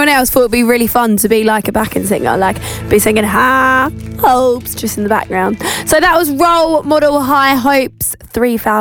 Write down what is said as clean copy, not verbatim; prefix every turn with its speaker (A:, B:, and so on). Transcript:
A: anyone else thought it'd be really fun to be like a backing singer, like be singing high hopes just in the background. So that was Role Model High Hopes 3000.